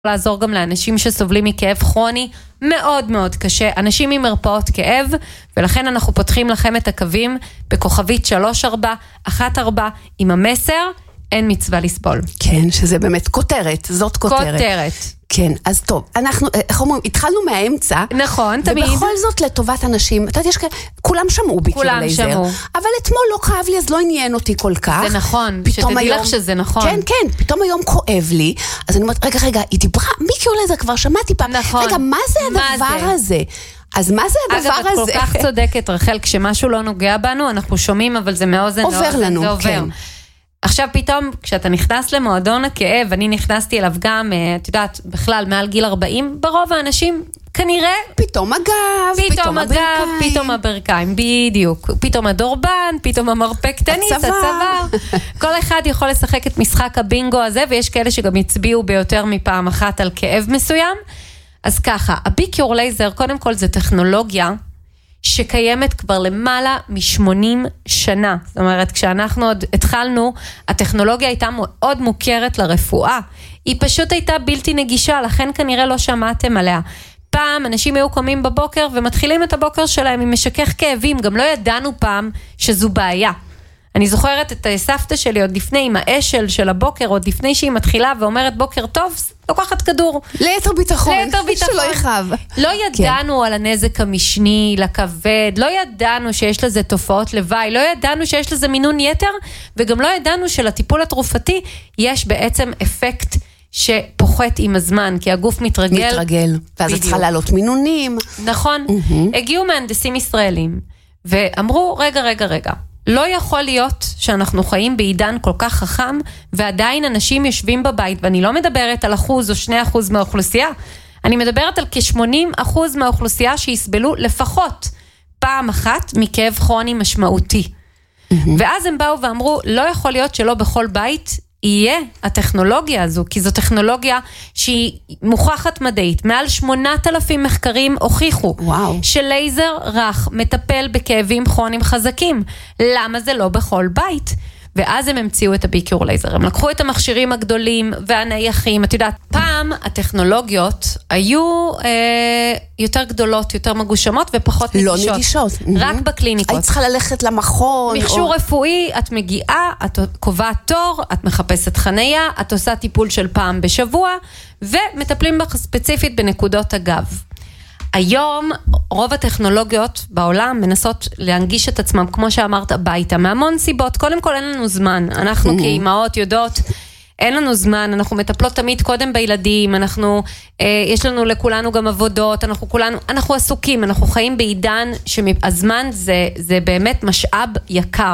לעזור גם לאנשים שסובלים מכאב כרוני מאוד מאוד קשה, אנשים ממרפאות כאב, ולכן אנחנו פותחים לכם את הקווים בכוכבית 3414 עם המסר, אין מצווה לסבול. כן, שזה באמת כותרת, זאת כותרת. כותרת. כן, אז טוב, אנחנו, איך אומרים, התחלנו מהאמצע. נכון, תמיד. ובכל זאת לטובת אנשים, אתה יודע, כולם שמעו ביקור לייזר. כולם שמעו. אבל אתמול לא כאב לי, אז לא עניין אותי כל כך. זה נכון, שתדעי לך שזה נכון. כן, כן, פתאום היום כואב לי, אז אני אומרת, רגע, היא דיברה, ביקור לייזר כבר שמעתי פעם. נכון. רגע, מה זה הדבר הזה? אז מה זה הדבר הזה? אגב, את כל כך צודקת, רחל, כשמשהו לא נוגע בנו, אנחנו שומעים, אבל זה מאוזן עובר לנו, כן. עכשיו פתאום, כשאתה נכנס למועדון הכאב, אני נכנסתי אליו גם, את יודעת, בכלל, מעל גיל 40, ברוב האנשים, כנראה... פתאום הגב, פתאום הברכיים. פתאום הברכיים, בדיוק. פתאום הדורבן, פתאום המרפק טניס, הצוואר. כל אחד יכול לשחק את משחק הבינגו הזה, ויש כאלה שגם הצביעו ביותר מפעם אחת על כאב מסוים. אז ככה, הביקור לייזר, קודם כל זה טכנולוגיה, שקיימת כבר למעלה מ-80 שנה. זאת אומרת, כשאנחנו עוד התחלנו, הטכנולוגיה הייתה מאוד מוכרת לרפואה. היא פשוט הייתה בלתי נגישה, לכן כנראה לא שמעתם עליה. פעם אנשים היו קומים בבוקר ומתחילים את הבוקר שלהם עם משכך כאבים, גם לא ידענו פעם שזו בעיה. אני זוכרת את הסבתא שלי עוד לפני, עם האשל של הבוקר, עוד לפני שהיא מתחילה ואומרת בוקר טוב, לוקחת כדור. ליתר ביטחון. שלא יחב. לא ידענו על הנזק המשני, לכבד, לא ידענו שיש לזה תופעות לוואי, לא ידענו שיש לזה מינון יתר, וגם לא ידענו שלטיפול התרופתי יש בעצם אפקט שפוחת עם הזמן, כי הגוף מתרגל. ואז צריכה לעלות מינונים. נכון. הגיעו מהנדסים ישראלים, ואמרו, רגע. לא יכול להיות שאנחנו חיים בעידן כל כך חכם, ועדיין אנשים יושבים בבית, ואני לא מדברת על 1% או 2% מהאוכלוסייה, אני מדברת על כ-80% מהאוכלוסייה שיסבלו לפחות פעם אחת מכאב כרוני משמעותי. ואז הם באו ואמרו, לא יכול להיות שלא בכל בית יהיה הטכנולוגיה הזו, כי זו טכנולוגיה שהיא מוכחת מדעית. מעל 8,000 מחקרים הוכיחו שלייזר רך מטפל בכאבים כרוניים חזקים. למה זה לא בכל בית? ואז הם המציאו את הביקור לייזר. הם לקחו את המכשירים הגדולים והנייחים. את יודעת, פעם הטכנולוגיות היו יותר גדולות, יותר מגושמות ופחות נגישות. לא נגישות. רק בקליניקות. היית צריכה ללכת למכון. מכשור רפואי, את מגיעה, את קובעת תור, את מחפשת חניה, את עושה טיפול של פעם בשבוע, ומטפלים בך ספציפית בנקודות הגב. היום רוב הטכנולוגיות בעולם מנסות להנגיש את עצמם, כמו שאמרת, הביתה, מהמון סיבות. קודם כל אין לנו זמן, אנחנו כאימהות יודעות, אין לנו זמן, אנחנו מטפלות תמיד קודם בילדים, יש לנו לכולנו גם עבודות, אנחנו עסוקים, אנחנו חיים בעידן שהזמן זה באמת משאב יקר.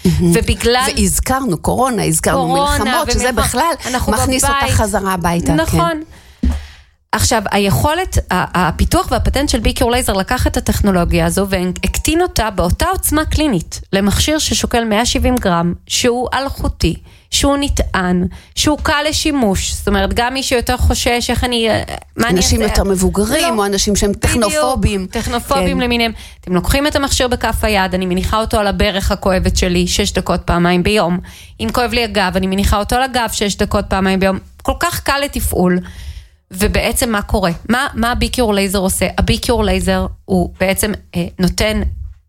והזכרנו קורונה, הזכרנו מלחמות, שזה בכלל מכניס אותה חזרה הביתה. נכון. עכשיו, היכולת, הפיתוח והפטנט של ביקור לייזר לקח את הטכנולוגיה הזו והקטין אותה באותה עוצמה קלינית למכשיר ששוקל 170 גרם, שהוא אלחוטי, שהוא נטען, שהוא קל לשימוש. זאת אומרת, גם מי שיותר חושש, איך אנשים יותר מבוגרים, או אנשים שהם טכנופובים. טכנופובים למיניהם. אתם לוקחים את המכשיר בכף היד, אני מניחה אותו על הברך הכואבת שלי, 6 דקות פעמיים ביום. אם כואב לי הגב, אני מניחה אותו על הגב 6 דקות פעמיים ביום. כל כך קל לתפעול. ובעצם מה קורה? מה הביקור לייזר עושה? הביקור לייזר הוא בעצם נותן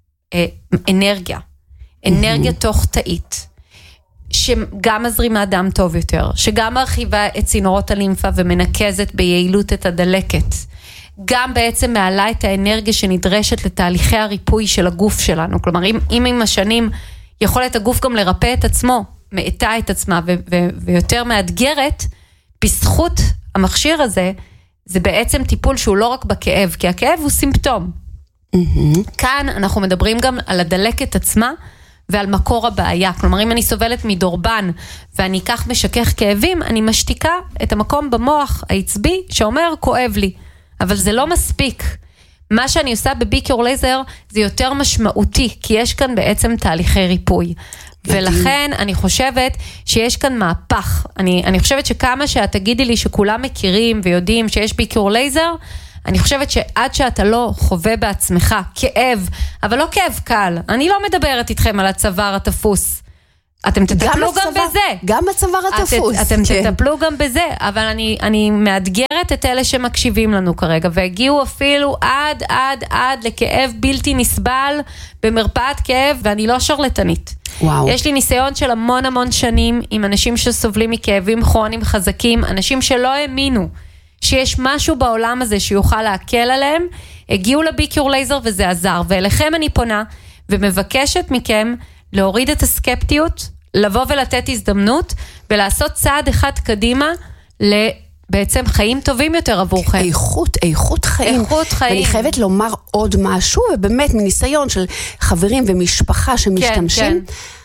אנרגיה תוך תאית, שגם מזרימה דם טוב יותר, שגם מרחיבה את צינורות הלימפה ומנקזת ביעילות את הדלקת, גם בעצם מעלה את האנרגיה שנדרשת לתהליכי הריפוי של הגוף שלנו. כלומר, אם עם השנים יכולת הגוף גם לרפא את עצמו, מאטה את עצמה ויותר מאתגרת, בזכות המכשיר הזה, זה בעצם טיפול שהוא לא רק בכאב, כי הכאב הוא סימפטום. כאן אנחנו מדברים גם על הדלקת עצמה, ועל מקור הבעיה. כלומר, אם אני סובלת מדורבן, ואני אקח משכך כאבים, אני משתיקה את המקום במוח העצבי, שאומר, כואב לי. אבל זה לא מספיק. מה שאני עושה בביקור לייזר, זה יותר משמעותי, כי יש כאן בעצם תהליכי ריפוי. ולכן אני חושבת שיש כאן מהפך. אני חושבת שכמה שאת תגידי לי שכולם מכירים ויודעים שיש ביקור לייזר, אני חושבת שעד שאתה לא חווה בעצמך כאב, אבל לא כאב קל, אני לא מדברת איתכם על הצוואר התפוס, אתם תטפלו גם בזה. גם הצוואר התפוס. אתם תטפלו גם בזה, אבל אני מאתגרת את אלה שמקשיבים לנו כרגע, והגיעו אפילו עד לכאב בלתי נסבל במרפאת כאב, ואני לא שרלטנית. וואו. יש לי ניסיון של המון שנים עם אנשים שסובלים מכאבים כרוניים חזקים, אנשים שלא האמינו שיש משהו בעולם הזה שיוכל להקל עליהם, הגיעו לביקיור לייזר וזה עזר, ואליכם אני פונה ומבקשת מכם להוריד את הסקפטיות, לבוא ולתת הזדמנות, ולעשות צעד אחד קדימה בעצם חיים טובים יותר עבורכם. איכות חיים. ואני חייבת לומר עוד משהו, ובאמת מניסיון של חברים ומשפחה שמשתמשים,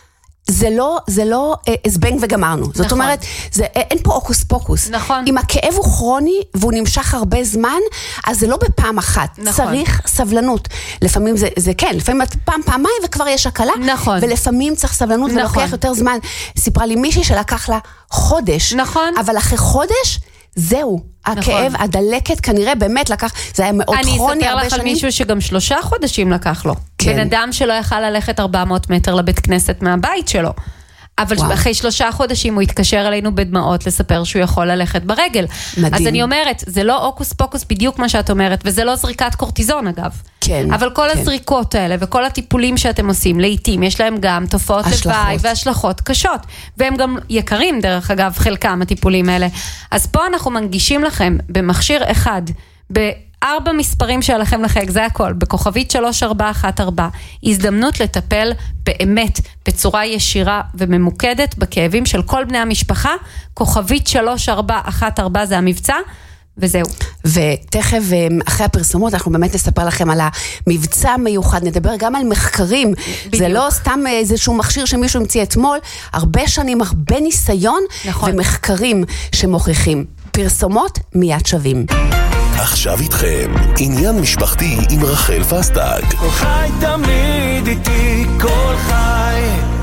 זה לא זבנג וגמרנו. זאת אומרת, אין פה אוקוס פוקוס. נכון. אם הכאב הוא כרוני והוא נמשך הרבה זמן, אז זה לא בפעם אחת. צריך סבלנות. לפעמים זה כן, לפעמים פעמיים וכבר יש הקלה. נכון. ולפעמים צריך סבלנות ולוקח יותר זמן. סיפרה לי מישהי שלקח לה חודש. נכון. אבל אחרי חודש, זהו. הכאב, הדלקת כנראה באמת לקח, זה היה מאוד כרוני הרבה שנים. אני אספר לך על מישהו שגם 3 חודשים לקח לו. בן אדם שלא יכל ללכת 400 מטר לבית כנסת מהבית שלו. אבל אחרי 3 חודשים הוא התקשר אלינו בדמעות לספר שהוא יכול ללכת ברגל. מדהים. אז אני אומרת, זה לא אוקוס פוקוס בדיוק מה שאת אומרת, וזה לא זריקת קורטיזון אגב. כן. אבל כל הזריקות האלה וכל הטיפולים שאתם עושים, לעתים יש להם גם תופעות לוואי והשלכות קשות, והם גם יקרים דרך אגב חלקם הטיפולים האלה. אז פה אנחנו מנגישים לכם במכשיר אחד, ב4 מספרים שלכם לחייג, זה הכל, בכוכבית 3414, הזדמנות לטפל באמת בצורה ישירה וממוקדת בכאבים של כל בני המשפחה, כוכבית 3414 זה המבצע, וזהו. ותכף אחרי הפרסומות אנחנו באמת נספר לכם על המבצע המיוחד, נדבר גם על מחקרים, בדיוק. זה לא סתם איזשהו מכשיר שמישהו המציא אתמול, הרבה שנים, הרבה ניסיון, נכון. ומחקרים שמוכיחים. פרסומות מיד שווים. עכשיו איתכם, עניין משפחתי עם רחל פסטג. כל חי תמיד איתי, כל חי.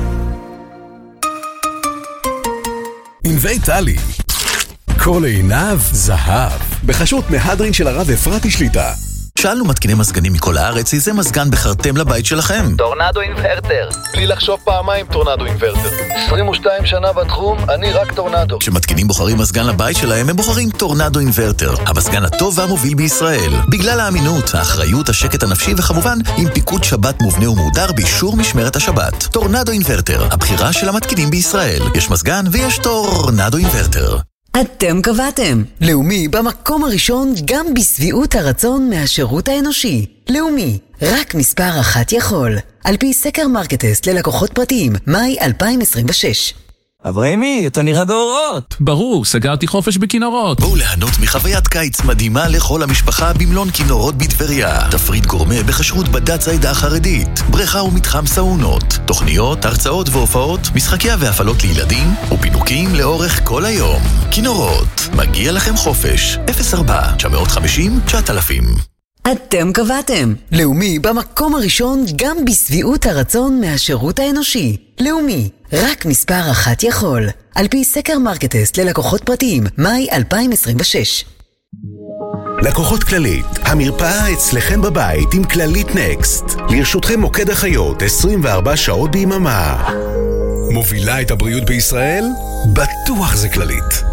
ענבי טלי. כל עיניו זהב. בחשות מהדרין של הרב אפרתי שליטה. שאלנו מתקיני מזגנים מכל הארץ, איזה מזגן בחרתם לבית שלכם? טורנדו אינברטר. בלי לחשוב פעמיים טורנדו אינברטר. 22 שנה בתחום, אני רק טורנדו. כשמתקינים בוחרים מזגן לבית שלהם, הם בוחרים טורנדו אינברטר. המזגן הטוב והמוביל בישראל. בגלל האמינות, האחריות, השקט הנפשי וכמובן, עם פיקוד שבת מובנה ומודר באישור משמרת השבת. טורנדו אינברטר, הבחירה של המתקינים בישראל. יש מזגן ויש טורנדו אינברטר. אתם קבעתם. לאומי במקום הראשון גם בסביעות הרצון מהשירות האנושי. לאומי, רק מספר אחת יכול. על פי סקר מרקטסט ללקוחות פרטיים, מאי 2026. אברהימי, אתה נראה באורות. ברור, סגרתי חופש בכינורות. בואו ליהנות מחוויית קיץ מדהימה לכל המשפחה במלון כינורות בטבריה. תפריט גורמה בכשרות בדת העדה החרדית. בריכה ומתחם סאונות. תוכניות, הרצאות והופעות, משחקיה והפעלות לילדים ופינוקים לאורך כל היום. כינורות, מגיע לכם חופש. 04-950-9000. אתם קבעתם. לאומי במקום הראשון גם בסביעות הרצון מהשירות האנושי. לאומי, רק מספר אחת יכול. על פי סקר מרקטסט ללקוחות פרטיים, מאי 2026. לקוחות כללית, המרפאה אצלכם בבית עם כללית נקסט. לרשותכם מוקד החיות 24 שעות ביממה. מובילה את הבריאות בישראל? בטוח זה כללית.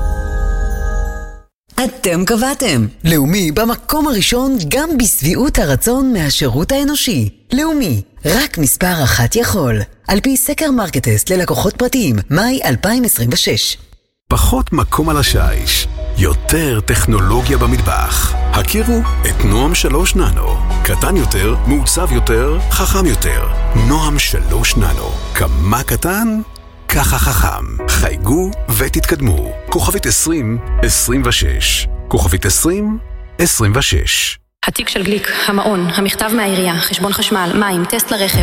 אתם קבעתם. לאומי במקום הראשון גם בסביעות הרצון מהשירות האנושי. לאומי, רק מספר אחת יכול. על פי סקר מרקטסט ללקוחות פרטיים, מאי 2026. פחות מקום על השיש, יותר טכנולוגיה במטבח. הכירו את נועם 3 ננו. קטן יותר, מעוצב יותר, חכם יותר. נועם 3 ננו. כמה קטן? ככה חכם. חייגו ותתקדמו. כוכבית 2026. כוכבית 2026. התיק של גליק, המעון, המכתב מהעירייה, חשבון חשמל, מים, טסט לרכב.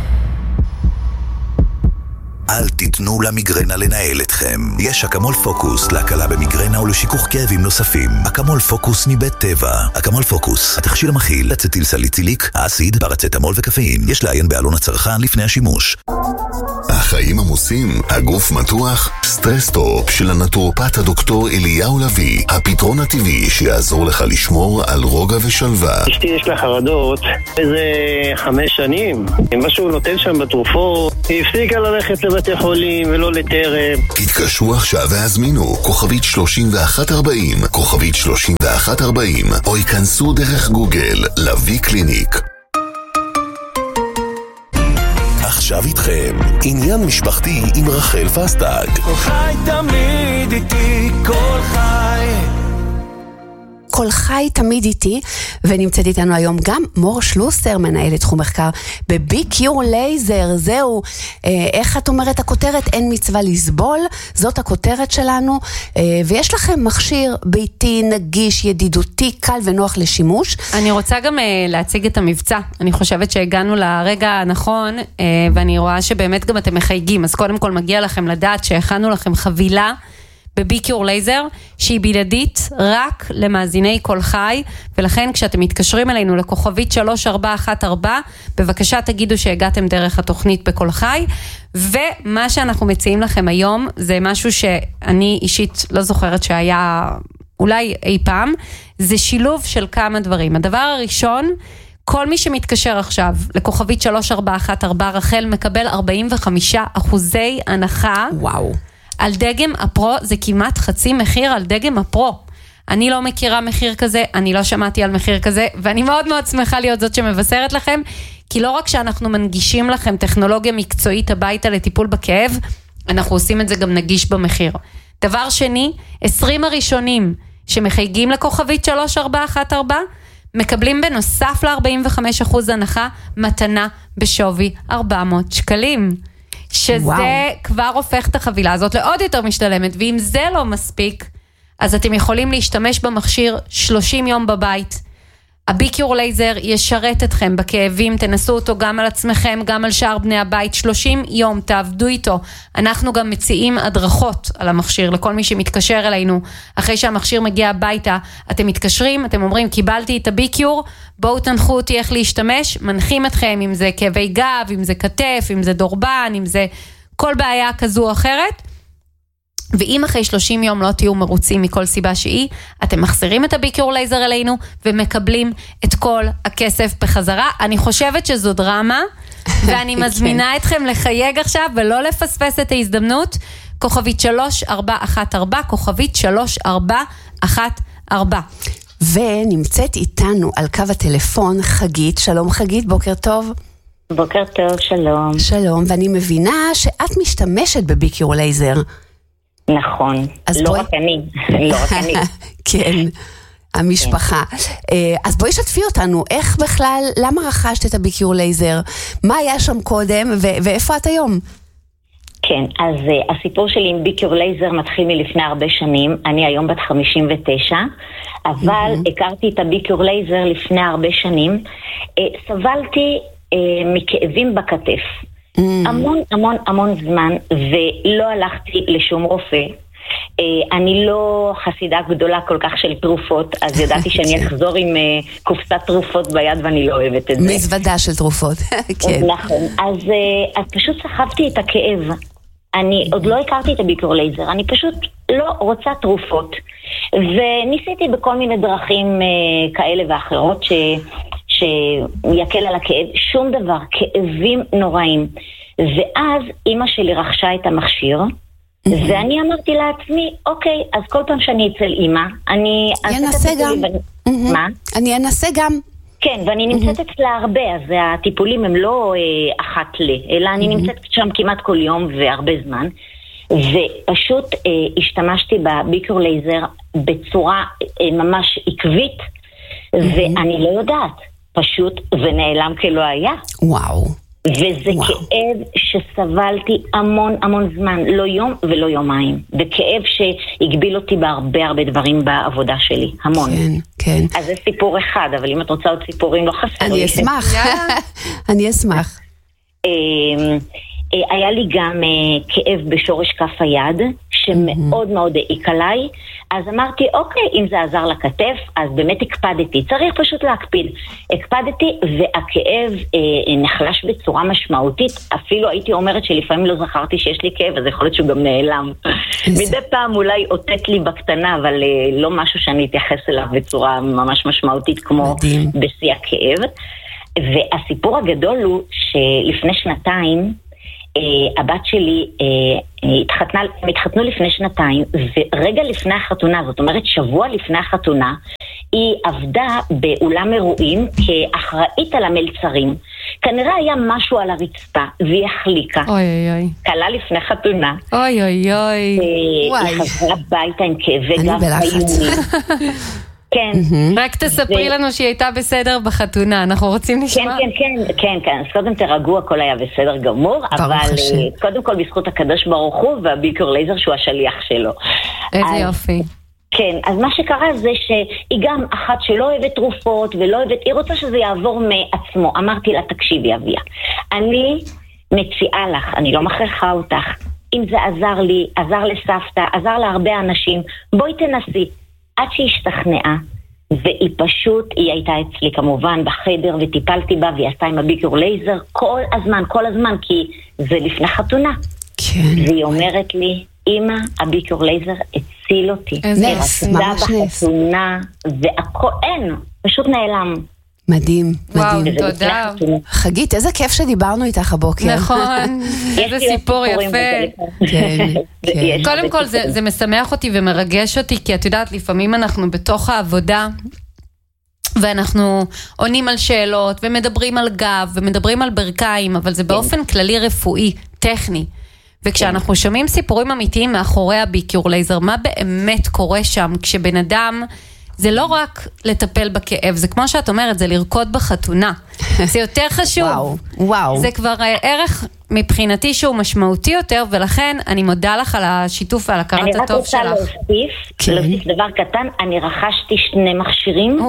אל תיתנו למיגרנה לנהל אתכם. יש אקמול פוקוס להקלה במיגרנה ולשיכוך כאבים נוספים. אקמול פוקוס מבית טבע. אקמול פוקוס, התכשיר המכיל אצטיל סליציליק, אסיד, פרצטמול וקפאין. יש לעיין בעלון הצרכן לפני השימוש. החיים עמוסים, הגוף מתוח, סטרס-טופ של הנטורופט הדוקטור אליהו לוי, הפתרון הטבעי שיעזור לך לשמור על רוגע ושלווה. אשתי יש לה חרדות איזה 5 שנים, משהו נותן שם בתרופות, היא הפסיקה ללכת לבתי חולים ולא לטרם. תתקשרו עכשיו והזמינו כוכבית 3140, כוכבית 3140, או ייכנסו דרך גוגל לוי קליניק. עכשיו איתכם, עניין משפחתי עם רחל פסטג. כל חי תמיד איתי, כל חי. כל חי תמיד איתי, ונמצאת איתנו היום גם מור שלוסר, מנהלת תחום מחקר בביקיור לייזר. זהו, איך את אומרת הכותרת? אין מצווה לסבול, זאת הכותרת שלנו, ויש לכם מכשיר ביתי, נגיש, ידידותי, קל ונוח לשימוש. אני רוצה גם להציג את המבצע. אני חושבת שהגענו לרגע הנכון, ואני רואה שבאמת גם אתם מחייגים, אז קודם כל מגיע לכם לדעת שהכנו לכם חבילה, בביקיור לייזר, שהיא בלעדית רק למאזיני כל חי, ולכן כשאתם מתקשרים אלינו לכוכבית 3414, בבקשה תגידו שהגעתם דרך התוכנית בכל חי, ומה שאנחנו מציעים לכם היום, זה משהו שאני אישית לא זוכרת שהיה אולי אי פעם, זה שילוב של כמה דברים. הדבר הראשון, כל מי שמתקשר עכשיו לכוכבית 3414, רחל מקבל 45% הנחה. וואו. על דגם הפרו, זה כמעט חצי מחיר על דגם הפרו. אני לא מכירה מחיר כזה, אני לא שמעתי על מחיר כזה, ואני מאוד מאוד שמחה להיות זאת שמבשרת לכם, כי לא רק שאנחנו מנגישים לכם טכנולוגיה מקצועית הביתה לטיפול בכאב, אנחנו עושים את זה גם נגיש במחיר. דבר שני, 20 הראשונים שמחייגים לכוכבית 3414, מקבלים בנוסף ל-45% הנחה, מתנה בשווי 400 שקלים. שזה וואו. כבר הופך את החבילה הזאת לעוד יותר משתלמת, ואם זה לא מספיק, אז אתם יכולים להשתמש במכשיר 30 יום בבית. הביקיור לייזר ישרת אתכם בכאבים, תנסו אותו גם על עצמכם, גם על שאר בני הבית, 30 יום תעבדו איתו. אנחנו גם מציעים הדרכות על המכשיר, לכל מי שמתקשר אלינו, אחרי שהמכשיר מגיע הביתה, אתם מתקשרים, אתם אומרים, קיבלתי את הביקיור, בואו תנחו אותי איך להשתמש, מנחים אתכם, אם זה כאבי גב, אם זה כתף, אם זה דורבן, אם זה כל בעיה כזו או אחרת, ואם אחרי 30 יום לא תהיו מרוצים מכל סיבה שהיא, אתם מחזירים את הביקיור לייזר אלינו, ומקבלים את כל הכסף בחזרה. אני חושבת שזו דרמה, ואני מזמינה אתכם לחייג עכשיו, ולא לפספס את ההזדמנות, כוכבית 3414, כוכבית 3414. ונמצאת איתנו על קו הטלפון חגית. שלום חגית, בוקר טוב. בוקר טוב, שלום. שלום, ואני מבינה שאת משתמשת בביקיור לייזר. נכון, לא רק אני, לא רק אני. כן, המשפחה. אז בואי שתפי אותנו, איך בכלל, למה רכשת את הביקיור לייזר? מה היה שם קודם ואיפה את היום? כן, אז הסיפור שלי עם ביקיור לייזר מתחיל מלפני הרבה שנים, אני היום בת 59, אבל הכרתי את הביקיור לייזר לפני הרבה שנים, סבלתי מכאבים בכתף. המון המון המון זמן, ולא הלכתי לשום רופא. אני לא חסידה גדולה כל כך של תרופות, אז ידעתי שאני אחזור עם קופסת תרופות ביד, ואני לא אוהבת את זה. מזוודה של תרופות, כן. נכון, אז פשוט סחבתי את הכאב. אני עוד לא הכרתי את הביקיור לייזר, אני פשוט לא רוצה תרופות. וניסיתי בכל מיני דרכים כאלה ואחרות שיקל על הכאב, שום דבר, כאבים נוראים. ואז אמא שלי רכשה את המכשיר, ואני אמרתי לעצמי, אוקיי, אז כל פעם שאני אצל אמא, אני אנסה גם. מה? אני אנסה גם. כן, ואני נמצאת אצלה הרבה, אז הטיפולים הם לא אחת אלא אני נמצאת שם כמעט כל יום והרבה זמן, ופשוט השתמשתי בביקיור לייזר בצורה ממש עקבית, ואני לא יודעת, פשוט ונעלם כלא היה. וואו. וזה כאב שסבלתי המון המון זמן, לא יום ולא יומיים, וכאב שהגביל אותי בהרבה הרבה דברים בעבודה שלי, המון. כן, כן. אז זה סיפור אחד, אבל אם את רוצה עוד סיפורים לא חסר. אני אשמח, אני אשמח. היה לי גם כאב בשורש כף היד, שמאוד מאוד העיק עליי, אז אמרתי, אוקיי, אם זה עזר לכתף, אז באמת הקפדתי. צריך פשוט להקפיד. הקפדתי, והכאב נחלש בצורה משמעותית. אפילו הייתי אומרת שלפעמים לא זכרתי שיש לי כאב, אז יכול להיות שהוא גם נעלם. מדי פעם אולי אותת לי בקטנה, אבל לא משהו שאני אתייחס אליו בצורה ממש משמעותית, כמו בשיא הכאב. והסיפור הגדול הוא שלפני שנתיים, הבת שלי הם התחתנו לפני שנתיים, ורגע לפני החתונה, זאת אומרת שבוע לפני החתונה, היא עבדה באולם אירועים כאחראית על המלצרים. כנראה היה משהו על הרצפה, והיא החליקה. אוי אוי אוי. קלה לפני חתונה. אוי אוי אוי. היא חזרה ביתה עם כאבי גב איומים. כן. רק תספרי לנו שהיא הייתה בסדר בחתונה, אנחנו רוצים לשמוע. כן, אז קודם תרגעו, הכל היה בסדר גמור, אבל קודם כל בזכות הקדוש ברוך הוא והביקור לייזר שהוא השליח שלו. איזה יופי. כן, אז מה שקרה זה שהיא גם אחת שלא אוהבת תרופות ולא אוהבת, היא רוצה שזה יעבור מעצמו. אמרתי לה, תקשיבי אביה, אני מציעה לך, אני לא מכריחה אותך, אם זה עזר לי, עזר לסבתא, עזר להרבה אנשים, בואי תנסי. עד שהיא השתכנעה, והיא פשוט, היא הייתה אצלי כמובן בחדר, וטיפלתי בה, והיא עשתה עם הביקור לייזר כל הזמן, כי זה לפני חתונה. כן. והיא אומרת לי, אמא, הביקור לייזר הציל אותי. איזה נס, ממש נס. בחתונה, והכל, אין, פשוט נעלם. מדהים, מדהים. וואו, תודה. חגית, איזה כיף שדיברנו איתך הבוקר. נכון, איזה סיפור יפה. כן, כן. קודם כל זה משמח אותי ומרגש אותי, כי את יודעת, לפעמים אנחנו בתוך העבודה, ואנחנו עונים על שאלות, ומדברים על גב, ומדברים על ברכיים, אבל זה באופן כללי רפואי, טכני. וכשאנחנו שומעים סיפורים אמיתיים מאחורי הביקור לייזר, מה באמת קורה שם כשבן אדם... זה לא רק לטפל בכאב, זה כמו שאת אומרת, זה לרקוד בחתונה. זה יותר חשוב. וואו. זה כבר ערך מבחינתי שהוא משמעותי יותר, ולכן אני מודה לך על השיתוף ועל הכרת הטוב שלך. אני רק רוצה להוסיף דבר קטן, אני רכשתי 2 מכשירים,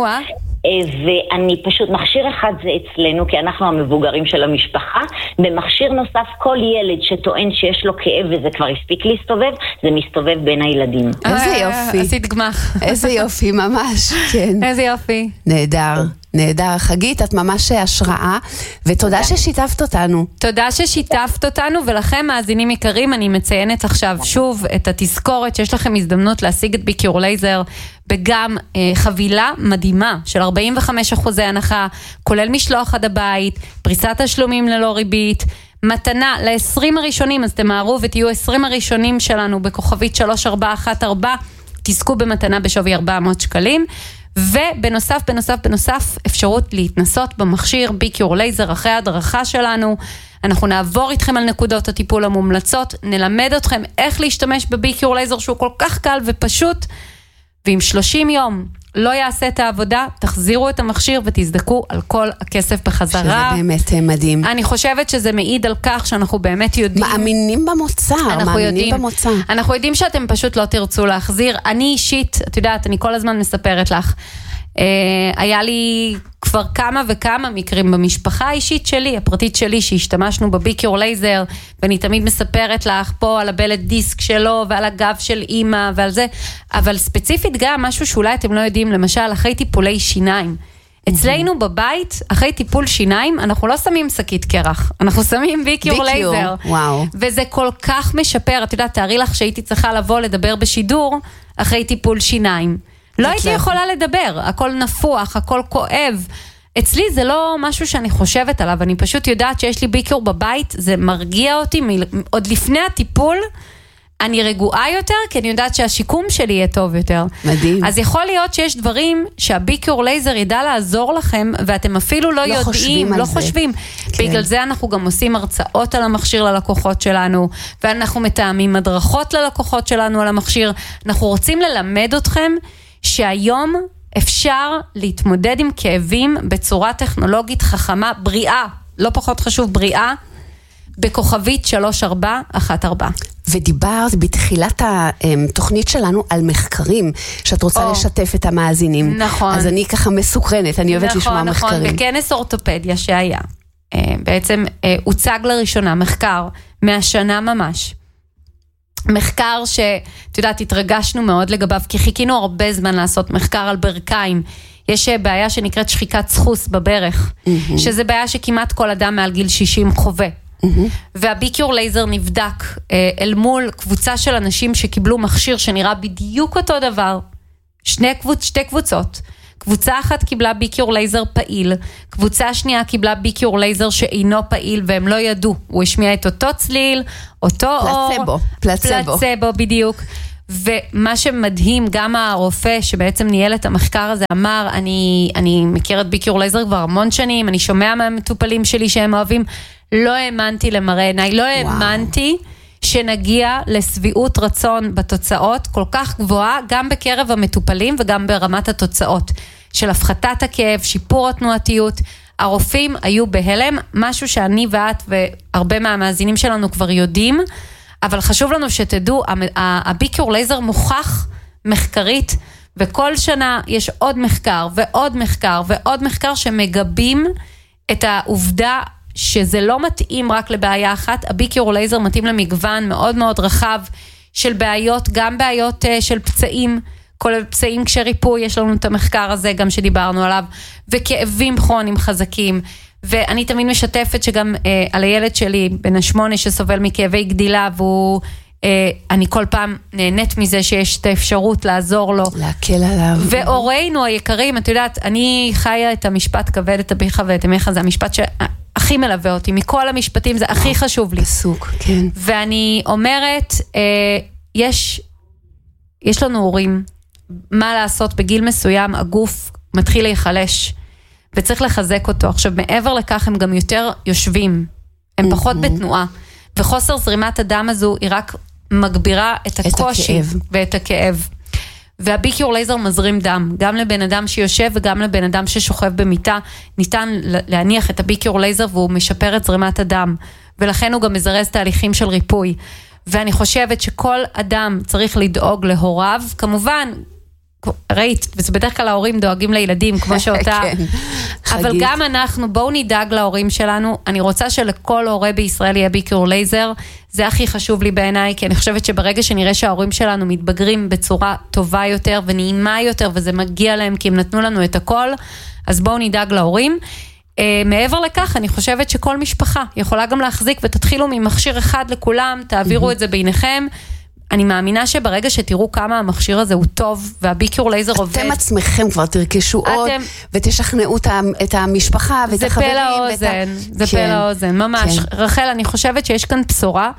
ואני פשוט, מכשיר אחד זה אצלנו, כי אנחנו המבוגרים של המשפחה, במכשיר נוסף כל ילד שטוען שיש לו כאב וזה כבר הספיק להסתובב, זה מסתובב בין הילדים. איזה יופי. עשית גמח. איזה יופי, ממש, כן. איזה יופי. נהדר. נהדר. חגית, את ממש השראה, ותודה ששיתפת אותנו. תודה ששיתפת אותנו, ולכם מאזינים יקרים, אני מציינת עכשיו שוב את התזכורת שיש לכם הזדמנות להשיג את ביקור לייזר, וגם חבילה מדהימה של 45% הנחה, כולל משלוח עד הבית, פריסת תשלומים ללא ריבית, מתנה ל-20 הראשונים, אז תמהרו ותהיו 20 הראשונים שלנו בכוכבית 3414, תזכו במתנה בשווי 400 שקלים, ובנוסף, אפשרות להתנסות במכשיר ביקור לייזר אחרי ההדרכה שלנו. אנחנו נעבור איתכם על נקודות הטיפול המומלצות, נלמד אתכם איך להשתמש בביקור לייזר שהוא כל כך קל ופשוט, ואם 30 יום לא יעשה את העבודה, תחזירו את המכשיר ותזדקו על כל הכסף בחזרה. שזה באמת מדהים. אני חושבת שזה מעיד על כך שאנחנו באמת יודעים... מאמינים במוצר, אנחנו יודעים שאתם פשוט לא תרצו להחזיר. אני אישית, את יודעת, אני כל הזמן מספרת לך, היה לי כבר כמה וכמה מקרים במשפחה האישית שלי, הפרטית שלי, שהשתמשנו בביקור לייזר, ואני תמיד מספרת לך פה על הבלט דיסק שלו, ועל הגב של אמא, ועל זה, אבל ספציפית גם משהו שאולי אתם לא יודעים, למשל, אחרי טיפולי שיניים. אצלנו בבית, אחרי טיפול שיניים, אנחנו לא שמים שקית קרח, אנחנו שמים ביקור לייזר. וואו. וזה כל כך משפר, את יודעת, תארי לך שהייתי צריכה לבוא לדבר בשידור, אחרי טיפול שיניים. לא הייתי יכולה לדבר, הכל נפוח, הכל כואב. אצלי זה לא משהו שאני חושבת עליו, אני פשוט יודעת שיש לי ביקור בבית, זה מרגיע אותי, עוד לפני הטיפול, אני רגועה יותר, כי אני יודעת שהשיקום שלי יהיה טוב יותר. מדהים. אז יכול להיות שיש דברים שהביקור לייזר ידע לעזור לכם, ואתם אפילו לא יודעים, לא חושבים. בגלל זה אנחנו גם עושים הרצאות על המכשיר ללקוחות שלנו, ואנחנו מתאמים הדרכות ללקוחות שלנו על המכשיר. אנחנו רוצים ללמד אתכם שהיום אפשר להתמודד עם כאבים בצורה טכנולוגית חכמה, בריאה, לא פחות חשוב, בריאה, בכוכבית 3414. ודיברת בתחילת התוכנית שלנו על מחקרים, שאת רוצה לשתף את המאזינים. נכון. אז אני ככה מסוקרנת, אני אוהבת לשמוע מחקרים. נכון, בכנס אורתופדיה שהיה, בעצם הוצג לראשונה מחקר מהשנה ממש, מחקר שאת יודעת, התרגשנו מאוד לגביו, כי חיכינו הרבה זמן לעשות מחקר על ברכיים. יש בעיה שנקראת שחיקת סחוס בברך, שזה בעיה שכמעט כל אדם מעל גיל 60 חווה. והביקיור לייזר נבדק אל מול קבוצה של אנשים שקיבלו מכשיר שנראה בדיוק אותו דבר. שתי קבוצות. קבוצה אחת קיבלה ביקיור לייזר פעיל, קבוצה שנייה קיבלה ביקיור לייזר שאינו פעיל, והם לא ידעו. הוא השמיע את אותו צליל, אותו אור. פלצבו, בדיוק. ומה שמדהים, גם הרופא שבעצם ניהל את המחקר הזה אמר, אני מכיר את ביקיור לייזר כבר המון שנים, אני שומע מהמטופלים שלי שהם אוהבים, לא האמנתי למראה עיניי, לא האמנתי שנגיע לסביעות רצון בתוצאות כל כך גבוהה, גם בקרב המטופלים וגם ברמת התוצאות של הפחתת הכאב, שיפור התנועתיות. הרופאים היו בהלם, משהו שאני ואת והרבה מהמאזינים שלנו כבר יודעים, אבל חשוב לנו שתדעו, הביקיור לייזר מוכח מחקרית, וכל שנה יש עוד מחקר ועוד מחקר ועוד מחקר שמגבים את העובדה שזה לא מתאים רק לבעיה אחת. הביקיור לייזר מתאים למגוון מאוד מאוד רחב של בעיות, גם בעיות של פצעים, כולל פצעים כשריפוי, יש לנו את המחקר הזה גם שדיברנו עליו, וכאבים כרוניים חזקים. ואני תמיד משתפת שגם על הילד שלי בן 8 שסובל מכאבי גדילה, והוא, אני כל פעם נהנית מזה שיש את האפשרות לעזור לו. להקל עליו. והורינו היקרים, את יודעת, אני חיה את המשפט כבד את אביך ואת אמך, זה המשפט שהכי מלווה אותי, מכל המשפטים זה הכי חשוב לי. פסוק, כן. ואני אומרת, יש לנו הורים, מה לעשות בגיל מסוים, הגוף מתחיל להיחלש, וצריך לחזק אותו. עכשיו, מעבר לכך, הם גם יותר יושבים, הם פחות בתנועה, וחוסר זרימת הדם הזו, היא רק מגבירה את הקושי ואת הכאב. והביקיור לייזר מזרים דם, גם לבן אדם שיושב וגם לבן אדם ששוכב במיטה, ניתן להניח את הביקיור לייזר, והוא משפר את זרימת הדם, ולכן הוא גם מזרז תהליכים של ריפוי. ואני חושבת שכל אדם צריך לדאוג להוריו, כמובן, ראית, וזה בדרך כלל ההורים דואגים לילדים, כמו שאותה, אבל גם אנחנו, בואו נדאג להורים שלנו. אני רוצה שלכל הורה בישראל יהיה ביקיור לייזר, זה הכי חשוב לי בעיניי, כי אני חושבת שברגע שנראה שההורים שלנו מתבגרים בצורה טובה יותר ונעימה יותר, וזה מגיע להם כי הם נתנו לנו את הכל, אז בואו נדאג להורים. מעבר לכך, אני חושבת שכל משפחה יכולה גם להחזיק, ותתחילו ממכשיר אחד לכולם, תעבירו את זה ביניכם. אני מאמינה שברגע שתראו כמה המכשיר הזה הוא טוב, והביקיור לייזר עובד. אתם עצמכם כבר תרכשו עוד, ותשכנעו את המשפחה ואת החברים. זה פה לאוזן, זה פה לאוזן, ממש. רחל, אני חושבת שיש כאן בשורה,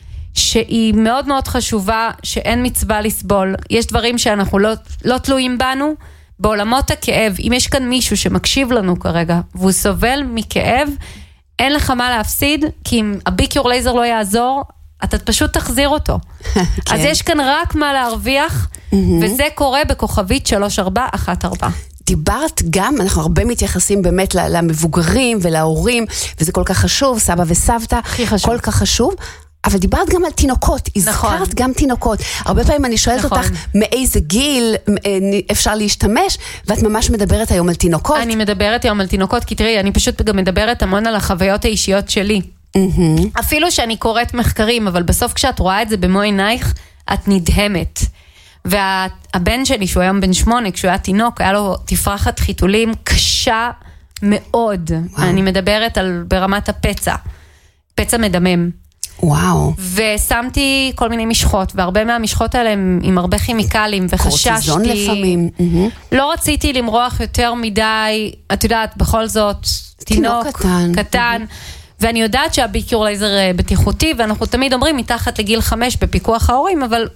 שהיא מאוד מאוד חשובה, שאין מצווה לסבול. יש דברים שאנחנו לא תלויים בנו, בעולמות הכאב. אם יש כאן מישהו שמקשיב לנו כרגע, והוא סובל מכאב, אין לך מה להפסיד, כי אם הביקיור לייזר לא יעזור, אתה פשוט תחזיר אותו. אז יש כאן רק מה להרוויח, וזה קורה בכוכבית 3414. דיברת גם, אנחנו הרבה מתייחסים באמת למבוגרים ולהורים, וזה כל כך חשוב, סבא וסבתא, כל כך חשוב, אבל דיברת גם על תינוקות, הזכרת גם תינוקות. הרבה פעמים אני שואלת אותך, מאיזה גיל אפשר להשתמש, ואת ממש מדברת היום על תינוקות. אני מדברת היום על תינוקות, כי תראי, אני פשוט גם מדברת המון על החוויות האישיות שלי. אפילו שאני קוראת מחקרים, אבל בסוף כשאת רואה את זה במו עינייך, את נדהמת. והבן שלי, שהוא היום בן 8, כשהוא היה תינוק, היה לו תפרחת חיתולים קשה מאוד. אני מדברת על ברמת הפצע. פצע מדמם. וואו. ושמתי כל מיני משחות, והרבה מהמשחות האלה הם עם הרבה כימיקלים, וחששתי. קורטיזון לפעמים. לא רציתי למרוח יותר מדי, את יודעת, בכל זאת, תינוק קטן. ואני יודעת שהביקיור לייזר בטיחותי, ואנחנו תמיד אומרים מתחת לגיל 5 בפיקוח ההורים, אבל,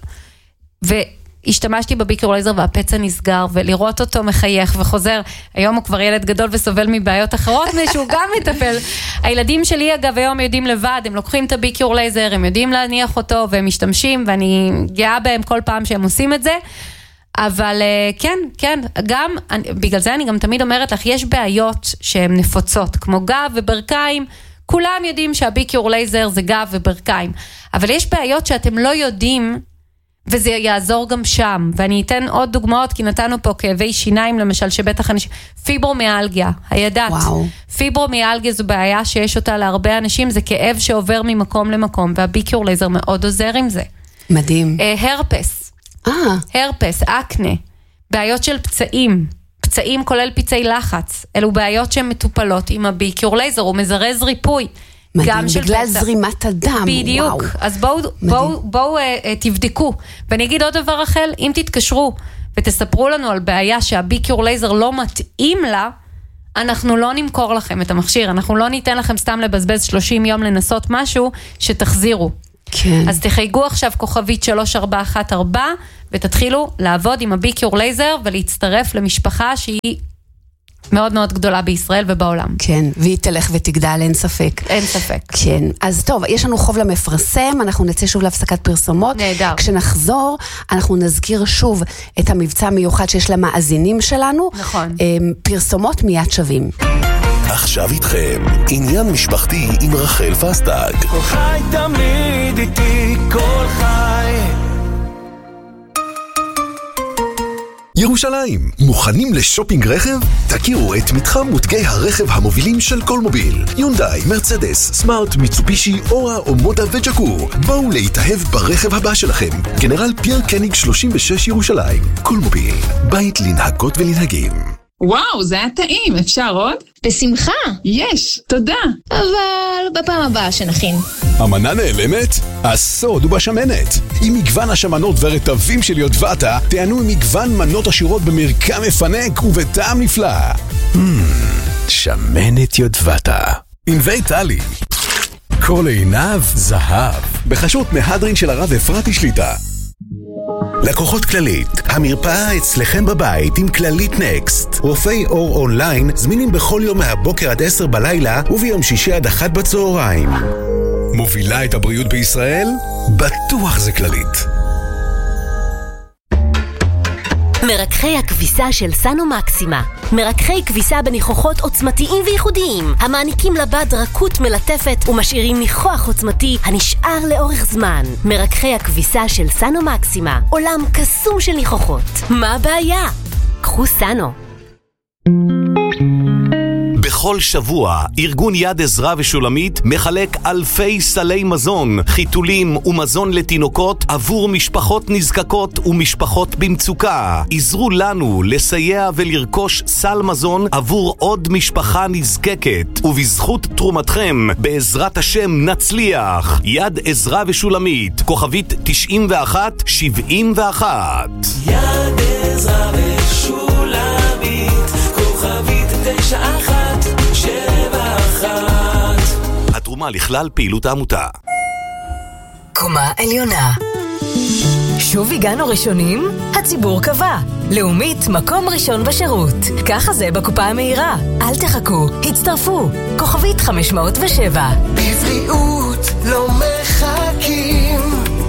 והשתמשתי בביקיור לייזר והפצע נסגר, ולראות אותו מחייך וחוזר, היום הוא כבר ילד גדול וסובל מבעיות אחרות, שהוא גם מטפל. הילדים שלי אגב היום יודעים לבד, הם לוקחים את הביקיור לייזר, הם יודעים להניח אותו, והם משתמשים, ואני גאה בהם כל פעם שהם עושים את זה, אבל כן, גם, בגלל זה אני גם תמיד אומרת לך, יש בעיות שהן נפוצות, כמו גב וברכיים, כולם יודעים שהביקיור לייזר זה גב וברכיים, אבל יש בעיות שאתם לא יודעים, וזה יעזור גם שם, ואני אתן עוד דוגמאות, כי נתנו פה כאבי שיניים, למשל, שבטח אנשים, פיברומיאלגיה, הידעת. פיברומיאלגיה זו בעיה שיש אותה להרבה אנשים, זה כאב שעובר ממקום למקום, והביקיור לייזר מאוד עוזר עם זה. מדהים. הרפס. הרפס, אקנה. בעיות של פצעים כולל פצעי לחץ. אלו בעיות שהן מטופלות עם הביקיור לייזר, הוא מזרז ריפוי. מדהים, בגלל זרימת הדם. בדיוק. אז בואו תבדקו. ואני אגיד עוד דבר אחר, אם תתקשרו ותספרו לנו על בעיה שהביקיור לייזר לא מתאים לה, אנחנו לא נמכור לכם את המכשיר, אנחנו לא ניתן לכם סתם לבזבז 30 יום לנסות משהו שתחזירו. כן. אז תחייגו עכשיו כוכבית 3414 ותתחילו לעבוד עם הביקיור לייזר ולהצטרף למשפחה שהיא מאוד מאוד גדולה בישראל ובעולם. כן, והיא תלך ותגדל, אין ספק. אין ספק. כן, אז טוב, יש לנו חוב למפרסם, אנחנו נצא שוב להפסקת פרסומות. נהדר. כשנחזור, אנחנו נזכיר שוב את המבצע המיוחד שיש למאזינים שלנו. נכון. פרסומות מיד שווים. עכשיו איתכם, עניין משפחתי עם רחל פסטג. כל חי תמיד איתי, כל חי. ירושלים, מוכנים לשופינג רכב? תכירו את מתחם מותגי הרכב המובילים של קולמוביל. יונדאי, מרצדס, סמארט, מיצובישי, אורה או מודה וג'קור. בואו להתאהב ברכב הבא שלכם. גנרל פייר קניג 36 ירושלים. קולמוביל, בית לנהגות ולנהגים. וואו, זה היה טעים, אפשר עוד? בשמחה. יש, תודה. אבל בפעם הבאה שנכין. המנה נעלמת? הסוד הוא בשמנת. עם מגוון השמנות ורטבים של יודבטה, תענו עם מגוון מנות עשירות במרקם מפנק ובטעם נפלא. שמנת יודבטה. ענבי טלי. כל עיניו זהב. בחשות מהדרין של הרב אפרתי שליטה. לקוחות כללית, המרפאה אצלכם בבית עם כללית נקסט. רופאי אור אונליין זמינים בכל יום מהבוקר עד 10 בלילה וביום שישי עד 1 בצהריים. מובילה את הבריאות בישראל? בטוח זה כללית. מרקחי הכביסה של סנו מקסימה. מרקחי כביסה בניחוחות עוצמתיים וייחודיים, המעניקים לבד רכות מלטפת ומשאירים ניחוח עוצמתי הנשאר לאורך זמן. מרקחי הכביסה של סנו מקסימה, עולם קסום של ניחוחות. מה הבעיה? קחו סנו. בכל שבוע, ארגון יד עזרה ושולמית מחלק אלפי סלי מזון, חיתולים ומזון לתינוקות עבור משפחות נזקקות ומשפחות במצוקה. עזרו לנו לסייע ולרכוש סל מזון עבור עוד משפחה נזקקת, ובזכות תרומתכם, בעזרת השם נצליח. יד עזרה ושולמית, כוכבית 9171. יד עזרה ושולמית, כוכבית 9171. התרומה לכלל פעילות העמותה. קומה עליונה. שוב הגענו ראשונים? הציבור קבע. לאומית, מקום ראשון בשירות. ככה זה בקופה המהירה. אל תחכו, הצטרפו. כוכבית 507. בבריאות לא מחכים.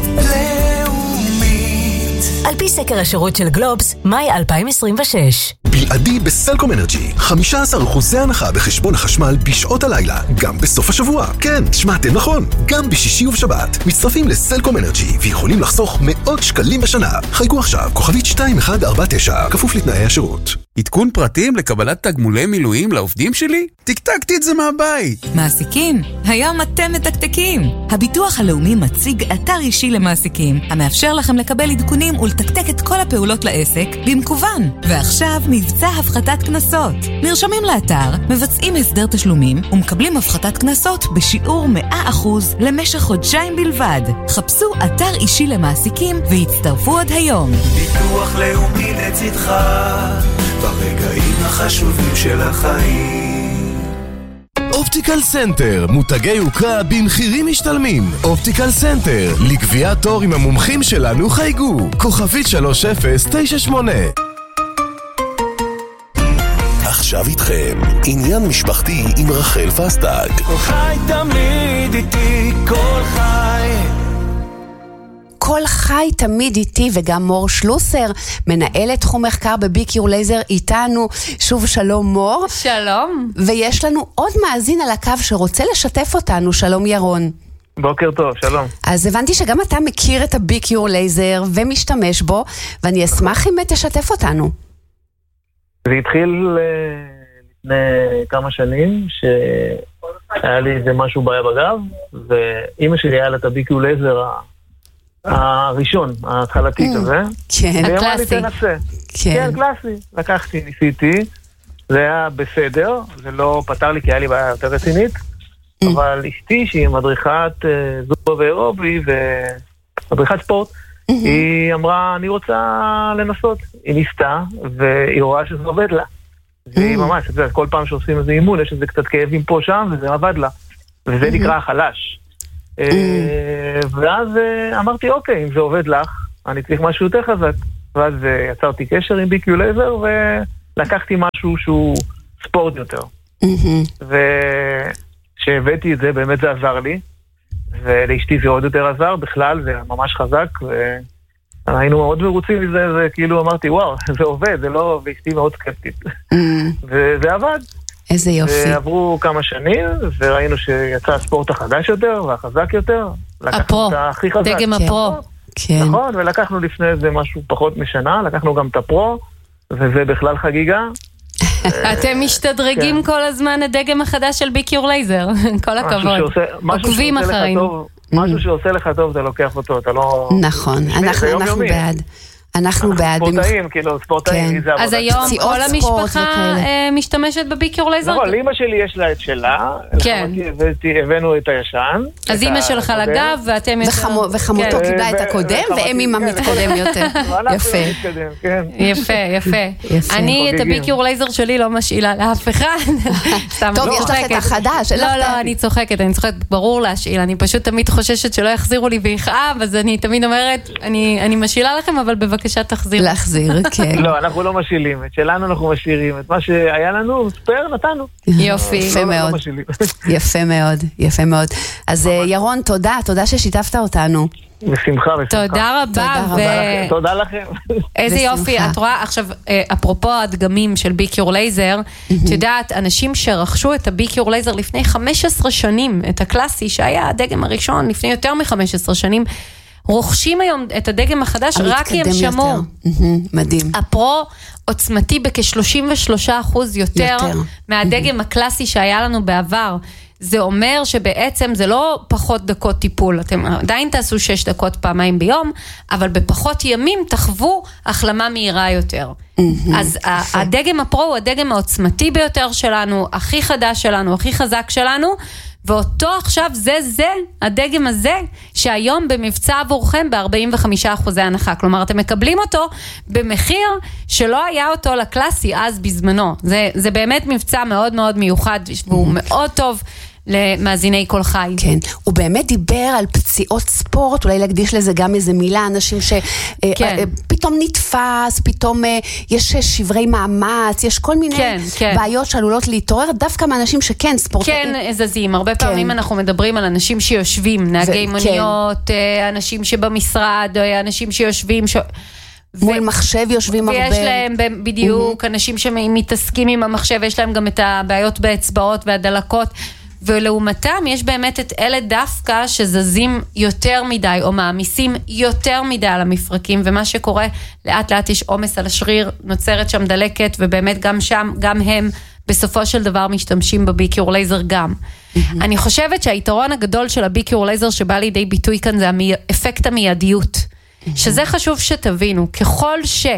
לאומית. על פי סקר השירות של גלובס, מאי 2026. בלעדי בסלקום אנרג'י, 15% הנחה בחשבון החשמל בשעות הלילה, גם בסוף השבוע. כן, שמעתם נכון, גם בשישי ובשבת. מצטרפים לסלקום אנרג'י ויכולים לחסוך מאות שקלים בשנה. חייגו עכשיו, כוכבית 2149, כפוף לתנאי השירות. עדכון פרטים לקבלת תגמולי מילואים לעובדים שלי? תקתקתי את זה מהבית. מעסיקים, היום אתם מתקתקים. הביטוח הלאומי מציג אתר אישי למעסיקים, המאפשר לכם לקבל עדכונים ולתקתק את כל הפעולות לעסק במקוון. ועכשיו מבצע הפחתת כנסות. נרשמים לאתר, מבצעים הסדר תשלומים ומקבלים הפחתת כנסות בשיעור 100% למשך חודשיים בלבד. חפשו אתר אישי למעסיקים והצטרפו עוד היום. ביטוח לאומי לצדך ברגעים החשובים של החיים. אופטיקל סנטר, מותגי יוקרה במחירים משתלמים. אופטיקל סנטר, לקביעת תור עם המומחים שלנו חייגו. כוכבית 3098. עכשיו איתכם, עניין משפחתי עם רחל פסטג. כל חי תמיד איתי, כל חי. כל חי תמיד איתי, וגם מור שלוסר, מנהלת תחום מחקר בביקיור לייזר איתנו. שוב שלום מור. שלום. ויש לנו עוד מאזין על הקו שרוצה לשתף אותנו. שלום ירון. בוקר טוב, שלום. אז הבנתי שגם אתה מכיר את הביקיור לייזר ומשתמש בו, ואני אשמח אם תשתף אותנו. זה התחיל לפני כמה שנים, שהיה לי איזה משהו בעיה בגב, ואמא שלי היה לה את הביקיור לייזר הראשון, ההתחלתי כזה. כן, הקלאסי. כן, קלאסי. לקחתי, ניסיתי, זה היה בסדר, זה לא פתר לי כי היה לי בעיה יותר רצינית, אבל אשתי שהיא מדריכת זובה ואירובי ומדריכת ספורט, היא אמרה, אני רוצה לנסות. היא ניסתה, והיא רואה שזה עובד לה. והיא ממש, כל פעם שעושים איזה אימון, יש איזה קצת כאבים פה שם, וזה עבד לה. וזה נקרא חלש. ואז אמרתי, אוקיי, אם זה עובד לך, אני צריך משהו יותר חזק. ואז יצרתי קשר עם BQ לייזר, ולקחתי משהו שהוא ספורט יותר. וכשהבאתי את זה, באמת זה עזר לי. ולאשתי זה עוד יותר עזר, בכלל זה ממש חזק, והיינו מאוד מרוצים מזה, זה כאילו אמרתי, וואו, זה עובד, זה לא, ואשתי מאוד סקפטית. וזה עבד. איזה יופי. ועברו כמה שנים, וראינו שיצא הספורט החדש יותר, והחזק יותר. הפרו, דגם הפרו. כן. נכון, ולקחנו לפני זה משהו פחות משנה, לקחנו גם את הפרו, וזה בכלל חגיגה. אתם משתדרגים כל הזמן הדגם החדש של BQ לייזר, כל הכבוד. עוקבים אחרינו. משהו שעושה לך טוב, אתה לוקח אותו, אתה לא... נכון, אנחנו בעד. אנחנו בעד. ספורטאים, כאילו, ספורטאים. אז היום כל המשפחה משתמשת בBQ לייזר? נכון, לאמא שלי יש לה את שלה. כן. הבאנו את הישן. אז אמא שלך לגב, ואתם... וחמותו קיבלה את הקודם, והם אמא מתקדם יותר. יפה. יפה, יפה. אני את הBQ לייזר שלי לא משאילה לאף אחד. טוב, יש לך את החדש. לא, אני צוחקת, ברור להשאיל. אני פשוט תמיד חוששת שלא יחזירו לי ויכאב, אז אני תמיד אומרת, אני משאילה לכם, אבל בבקשה תחזיר. להחזיר, כן. לא, אנחנו לא משאילים. את שלנו אנחנו משאירים. את מה שהיה לנו, ספר, נתנו. יופי. יפה מאוד. יפה מאוד, יפה מאוד. אז ירון, תודה ששיתפת אותנו. בשמחה. תודה רבה. תודה לכם. איזה יופי. את רואה, עכשיו, אפרופו הדגמים של BQ לייזר, את יודעת, אנשים שרכשו את ה-BQ לייזר לפני 15 שנים, את הקלאסי, שהיה הדגם הראשון לפני יותר מ-15 שנים, רוכשים היום את הדגם החדש רק כי הם שמעו. מדהים. הפרו עוצמתי בכ-33% יותר מהדגם הקלאסי שהיה לנו בעבר. זה אומר שבעצם זה לא פחות דקות טיפול, אתם עדיין תעשו 6 דקות פעמיים ביום, אבל בפחות ימים תחוו החלמה מהירה יותר. אז הדגם הפרו הוא הדגם העוצמתי ביותר שלנו, הכי חדש שלנו, הכי חזק שלנו, ואותו עכשיו זה, הדגם הזה, שהיום במבצע עבורכם ב-45% הנחה. כלומר, אתם מקבלים אותו במחיר שלא היה אותו לקלאסי אז בזמנו. זה באמת מבצע מאוד מאוד מיוחד, והוא מאוד טוב למאזיני כל חי. כן, הוא באמת דיבר על פציעות ספורט, אולי להקדיש לזה גם איזה מילה, אנשים שפתאום נתפס, פתאום יש שברי מאמץ, יש כל מיני בעיות שעלולות להתעורר, דווקא מאנשים שכן ספורטאים. כן, זזים, הרבה פעמים אנחנו מדברים על אנשים שיושבים, נהגי מוניות, אנשים שבמשרד, אנשים שיושבים... מול מחשב יושבים הרבה. ויש להם בדיוק, אנשים שמתעסקים עם המחשב, יש להם גם את הבעיות באצבעות והדלקות, ולעומתם יש באמת את אלה דווקא שזזים יותר מדי, או מעמיסים יותר מדי על המפרקים, ומה שקורה, לאט לאט יש עומס על השריר, נוצרת שם דלקת, ובאמת גם שם, גם הם בסופו של דבר משתמשים ב-BQ לייזר גם. אני חושבת שהיתרון הגדול של ה-BQ לייזר שבא לידי ביטוי כאן, זה אפקט המיידיות. שזה חשוב שתבינו, ככל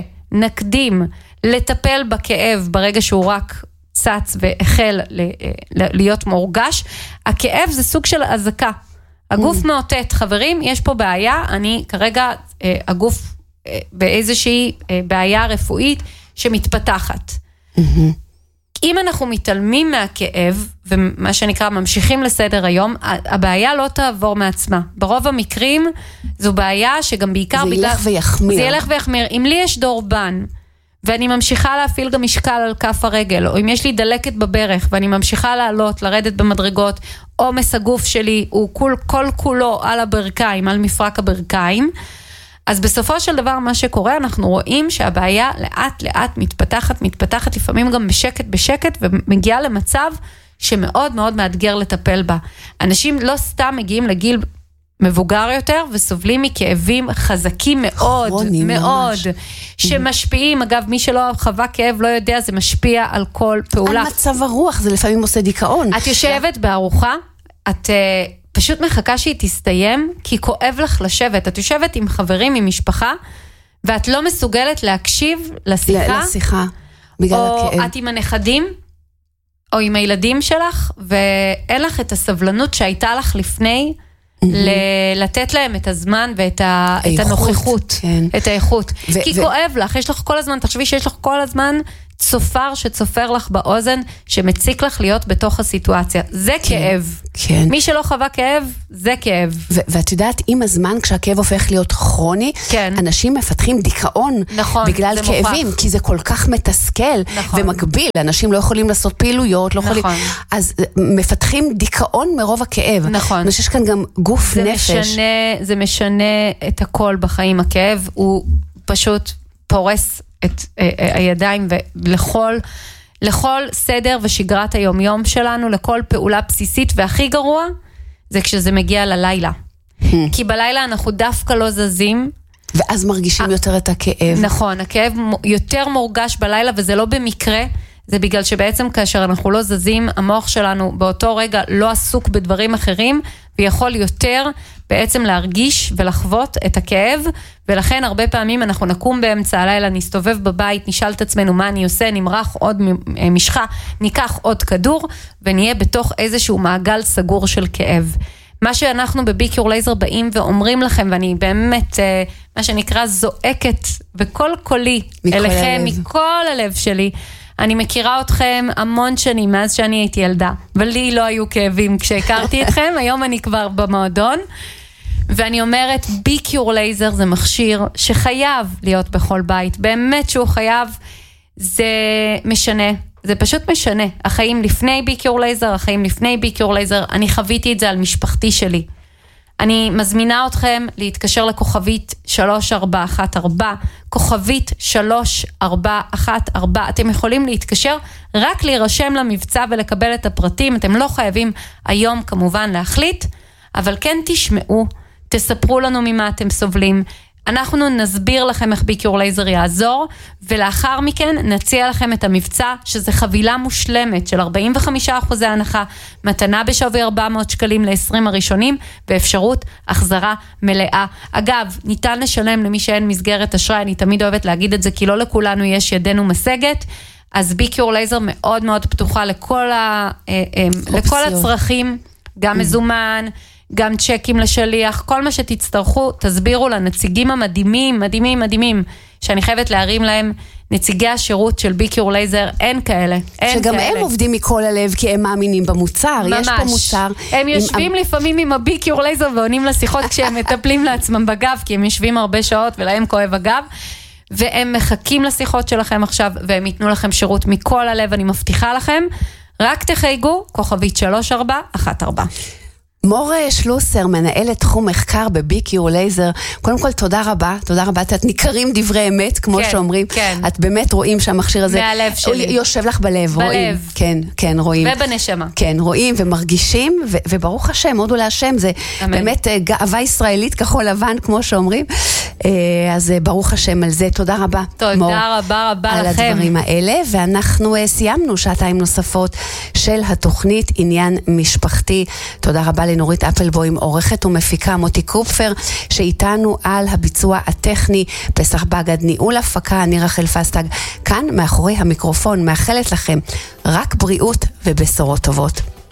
שנקדים לטפל בכאב ברגע שהוא רק צץ והחל להיות מורגש, הכאב זה סוג של הזקה. הגוף מאותת, חברים, יש פה בעיה, אני כרגע, הגוף באיזושהי בעיה רפואית שמתפתחת. אם אנחנו מתעלמים מהכאב, ומה שנקרא ממשיכים לסדר היום, הבעיה לא תעבור מעצמה. ברוב המקרים זו בעיה שגם בעיקר... זה ילך ויחמיר. זה ילך ויחמיר. אם לי יש דורבן, ואני ממשיכה להפעיל גם משקל על כף הרגל, או אם יש לי דלקת בברך, ואני ממשיכה לעלות, לרדת במדרגות, עומס הגוף שלי הוא כל כולו על הברכיים, על מפרק הברכיים, אז בסופו של דבר מה שקורה, אנחנו רואים שהבעיה לאט לאט מתפתחת, לפעמים גם בשקט, ומגיעה למצב שמאוד מאוד מאתגר לטפל בה. אנשים לא סתם מגיעים לגיל מבוגר יותר, וסובלים מכאבים חזקים מאוד, מאוד, שמשפיעים, אגב, מי שלא חווה כאב לא יודע, זה משפיע על כל פעולה. על מצב הרוח, זה לפעמים עושה דיכאון. את יושבת בארוחה, את פשוט מחכה שהיא תסתיים, כי כואב לך לשבת. את יושבת עם חברים, עם משפחה, ואת לא מסוגלת להקשיב לשיחה. בגלל או הכאב. את עם הנכדים, או עם הילדים שלך, ואין לך את הסבלנות שהייתה לך לפני, לתת להם את הזמן ואת הנוכחות, את האיכות. כי כואב לך, יש לך כל הזמן, תחשבי שיש לך כל הזמן צופר שצופר לך באוזן, שמציק לך להיות בתוך הסיטואציה. זה כאב. מי שלא חווה כאב, זה כאב. ואת יודעת, עם הזמן, כשהכאב הופך להיות כרוני, אנשים מפתחים דיכאון בגלל כאבים, כי זה כל כך מתסכל ומקביל. אנשים לא יכולים לעשות פעילויות, אז מפתחים דיכאון מרוב הכאב. נכון. יש כאן גם גוף נפש. זה משנה את הכל בחיים. הכאב הוא פשוט פורס את הידיים לכל סדר ושגרת היום-יום שלנו, לכל פעולה בסיסית, והכי גרוע זה כשזה מגיע ללילה. כי בלילה אנחנו דווקא לא זזים. ואז מרגישים יותר את הכאב. נכון, הכאב יותר מורגש בלילה, וזה לא במקרה, זה בגלל שבעצם כאשר אנחנו לא זזים, המוח שלנו באותו רגע לא עסוק בדברים אחרים, ויכול יותר בעצם להרגיש ולחוות את הכאב, ולכן הרבה פעמים אנחנו נקום באמצע הלילה, נסתובב בבית, נשאל את עצמנו מה אני עושה, נמרח עוד משחה, ניקח עוד כדור, ונהיה בתוך איזשהו מעגל סגור של כאב. מה שאנחנו בביק יור לייזר באים ואומרים לכם, ואני באמת, מה שנקרא, זועקת בכל קולי אליכם, מכל הלב שלי, אני מכירה אתכם המון שנים, מאז שאני הייתי ילדה, ולי לא היו כאבים כשהכרתי אתכם, היום אני כבר במועדון, ואני אומרת, ביק יור לייזר זה מכשיר שחייב להיות בכל בית, באמת שהוא חייב, זה משנה, זה פשוט משנה, החיים לפני ביק יור לייזר, החיים לפני ביק יור לייזר, אני חוויתי את זה על משפחתי שלי, אני מזמינה אתכם להתקשר לכוכבית 3414, כוכבית 3414, אתם יכולים להתקשר, רק להירשם למבצע ולקבל את הפרטים, אתם לא חייבים היום כמובן להחליט, אבל כן תשמעו, תספרו לנו ממה אתם סובלים, אנחנו נסביר לכם איך ביק יור לייזר יעזור, ולאחר מכן נציע לכם את המבצע, שזה חבילה מושלמת של 45% הנחה, מתנה בשווי 400 שקלים ל-20 הראשונים, ואפשרות החזרה מלאה. אגב, ניתן לשלם למי שאין מסגרת אשראי, אני תמיד אוהבת להגיד את זה, כי לא לכולנו יש ידנו משגת, אז ביק יור לייזר מאוד מאוד פתוחה לכל הצרכים, גם מזומן, גם צ'קים לשליח, כל מה שתצטרכו, תסבירו לנציגים המדהימים, מדהימים, מדהימים, שאני חייבת להרים להם, נציגי השירות של ביק יור לייזר, אין כאלה, אין שגם כאלה. הם עובדים מכל הלב, כי הם מאמינים במוצר, ממש. יש פה מוצר. הם יושבים לפעמים עם הביק יור לייזר, ועונים לשיחות כשהם מטפלים לעצמם בגב, כי הם יושבים הרבה שעות, ולהם כואב הגב, והם מחכים לשיחות שלכם עכשיו, והם ייתנו לכם שירות מכל הלב, אני מבטיחה לכם, רק תחייגו, כוכבית 3414. מור שלוסר, מנהלת תחום מחקר בביק יור לייזר, קודם כל תודה רבה, את ניכרים דברי אמת, כמו שאומרים, את באמת רואים שהמכשיר הזה, מהלב שלי. יושב לך בלב, רואים, כן, רואים. ובנשמה. כן, רואים ומרגישים, וברוך השם, הודו להשם, זה באמת גאווה ישראלית, כחול לבן, כמו שאומרים, אז ברוך השם על זה, תודה רבה. תודה רבה על לכם. הדברים האלה, ואנחנו סיימנו שעתיים נוספות של התוכנית עניין משפחתי, תודה רבה לנורית אפלבוים, עורכת ומפיקה מוטי קופפר, שאיתנו על הביצוע הטכני, פסח בגד, ניהול הפקה, אני רחל פסטג, כאן מאחורי המיקרופון, מאחלת לכם רק בריאות ובשורות טובות.